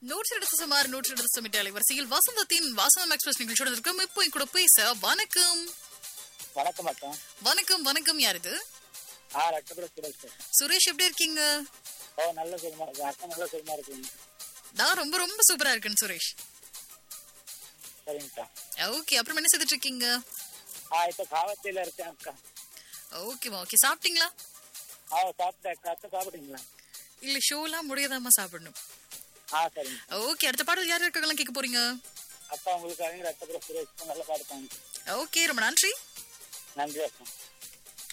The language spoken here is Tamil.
சுமார் 102 வரிசையில் வசந்தத்தின் வாசனம் எக்ஸ்பிரஸ் நிகழ்ச்சியோட இருக்கும். இப்போ கூட பேச வணக்கம். வணக்கம் அக்கா. வணக்கம் வணக்கம். யார் இது? சுரேஷ், எப்படி இருக்கீங்க? நல்ல சுகமா இருக்கு அக்கா. நல்ல சுகமா இருக்குங்க. நான் ரொம்ப ரொம்ப சூப்பரா இருக்கேன் சுரேஷ். சரிங்கக்கா. ஓகே, அப்புறம் என்ன செய்துட்டு இருக்கீங்க? இப்ப காவத்தில இருக்கேன் அக்கா. ஓகே, சாப்பிட்டீங்களா? சாப்பிட்டேன் அக்கா. சாப்பிட்டீங்களா? இல்ல, ஷோலாம் முடியாதாம சாப்பிடணும். சரிங்க. ஓகே, அடுத்த பாடல் யார் இருக்கலாம் கேட்க போறீங்க? அப்பா உங்களுக்கு ரத்தபுர சுரேஷ் நல்ல பாடுத்தாங்க. ஓகே, ரொம்ப நன்றி. நன்றி அக்கா.